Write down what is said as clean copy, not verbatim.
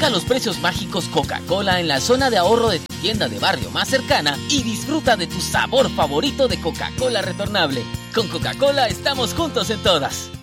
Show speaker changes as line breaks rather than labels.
Busca los precios mágicos Coca-Cola en la zona de ahorro de tu tienda de barrio más cercana y disfruta de tu sabor favorito de Coca-Cola retornable. Con Coca-Cola estamos juntos en todas.